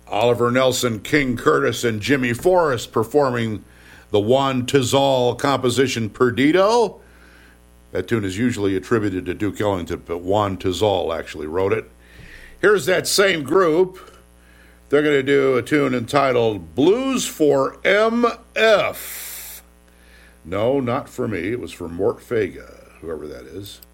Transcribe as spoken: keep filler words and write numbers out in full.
Oliver Nelson, King Curtis, and Jimmy Forrest performing the Juan Tizol composition Perdido. That tune is usually attributed to Duke Ellington, but Juan Tizol actually wrote it. Here's that same group. They're going to do a tune entitled Blues for M F. No, not for me. It was for Mort Fega, whoever that is.